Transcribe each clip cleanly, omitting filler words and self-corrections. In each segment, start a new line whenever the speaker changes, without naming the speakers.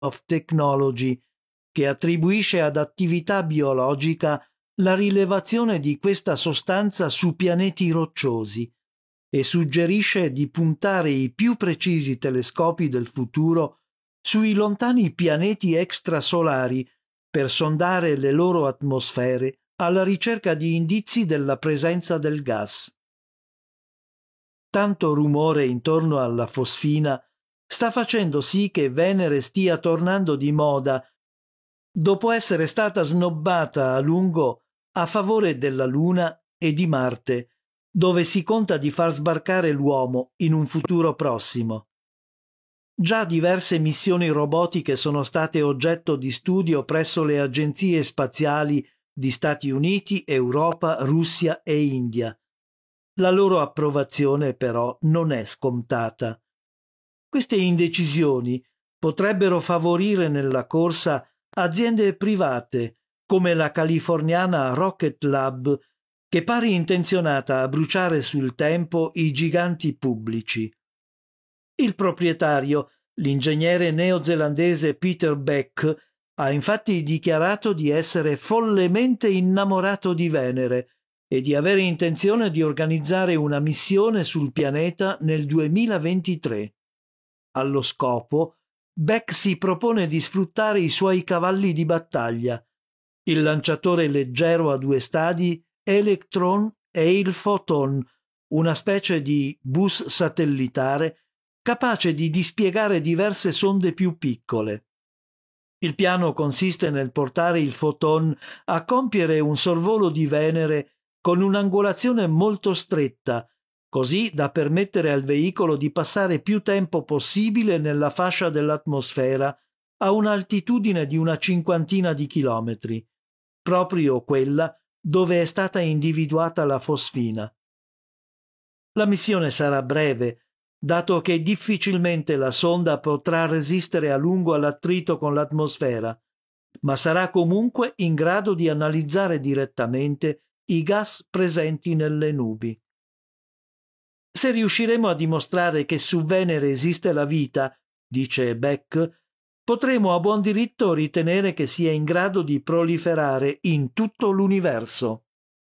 of Technology, che attribuisce ad attività biologica la rilevazione di questa sostanza su pianeti rocciosi e suggerisce di puntare i più precisi telescopi del futuro sui lontani pianeti extrasolari per sondare le loro atmosfere alla ricerca di indizi della presenza del gas. Tanto rumore intorno alla fosfina sta facendo sì che Venere stia tornando di moda dopo essere stata snobbata a lungo a favore della Luna e di Marte, dove si conta di far sbarcare l'uomo in un futuro prossimo. Già diverse missioni robotiche sono state oggetto di studio presso le agenzie spaziali di Stati Uniti, Europa, Russia e India. La loro approvazione però non è scontata. Queste indecisioni potrebbero favorire nella corsa aziende private come la californiana Rocket Lab, che pare intenzionata a bruciare sul tempo i giganti pubblici. Il proprietario, l'ingegnere neozelandese Peter Beck, ha infatti dichiarato di essere follemente innamorato di Venere e di avere intenzione di organizzare una missione sul pianeta nel 2023. Allo scopo, Beck si propone di sfruttare i suoi cavalli di battaglia, il lanciatore leggero a 2 stadi Electron e il Photon, una specie di bus satellitare capace di dispiegare diverse sonde più piccole. Il piano consiste nel portare il Photon a compiere un sorvolo di Venere con un'angolazione molto stretta, così da permettere al veicolo di passare più tempo possibile nella fascia dell'atmosfera a un'altitudine di una 50 di chilometri, proprio quella dove è stata individuata la fosfina. La missione sarà breve, dato che difficilmente la sonda potrà resistere a lungo all'attrito con l'atmosfera, ma sarà comunque in grado di analizzare direttamente i gas presenti nelle nubi. Se riusciremo a dimostrare che su Venere esiste la vita, dice Beck, potremo a buon diritto ritenere che sia in grado di proliferare in tutto l'universo.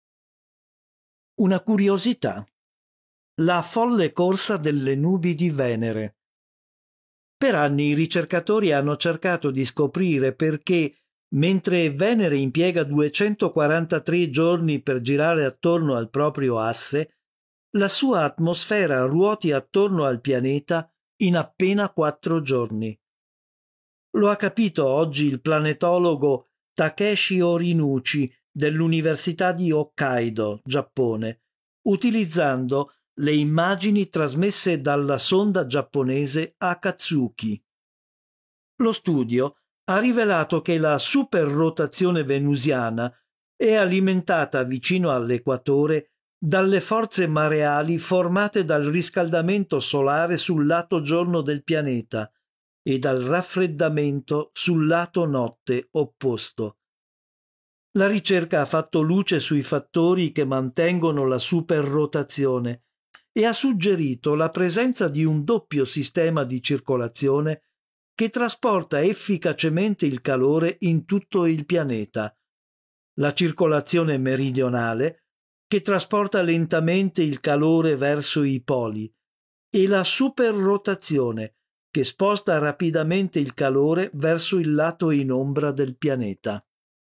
Una curiosità. La folle corsa delle nubi di Venere. Per anni i ricercatori hanno cercato di scoprire perché, mentre Venere impiega 243 giorni per girare attorno al proprio asse, la sua atmosfera ruoti attorno al pianeta in appena 4 giorni. Lo ha capito oggi il planetologo Takeshi Orinuchi dell'Università di Hokkaido, Giappone, utilizzando le immagini trasmesse dalla sonda giapponese Akatsuki. Lo studio ha rivelato che la superrotazione venusiana è alimentata vicino all'equatore dalle forze mareali formate dal riscaldamento solare sul lato giorno del pianeta e dal raffreddamento sul lato notte opposto. La ricerca ha fatto luce sui fattori che mantengono la superrotazione e ha suggerito la presenza di un doppio sistema di circolazione che trasporta efficacemente il calore in tutto il pianeta. La circolazione meridionale, che trasporta lentamente il calore verso i poli, e la superrotazione, che sposta rapidamente il calore verso il lato in ombra del pianeta.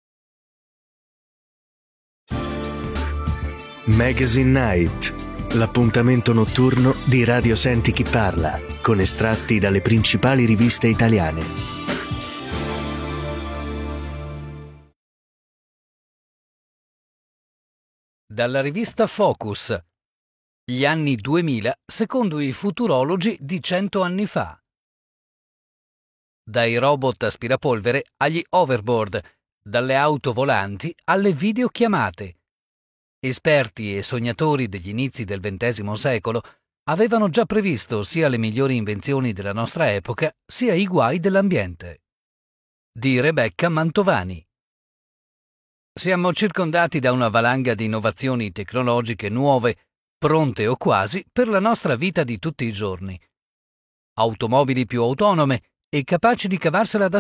Magazine Night, l'appuntamento notturno di Radio Senti Chi Parla, con estratti dalle principali riviste italiane.
Dalla rivista Focus. Gli anni 2000 secondo i futurologi di 100 anni fa. Dai robot aspirapolvere agli hoverboard, dalle auto volanti alle videochiamate. Esperti e sognatori degli inizi del XX secolo avevano già previsto sia le migliori invenzioni della nostra epoca, sia i guai dell'ambiente. Di Rebecca Mantovani. Siamo circondati da una valanga di innovazioni tecnologiche nuove, pronte o quasi per la nostra vita di tutti i giorni. Automobili più autonome, e capaci di cavarsela da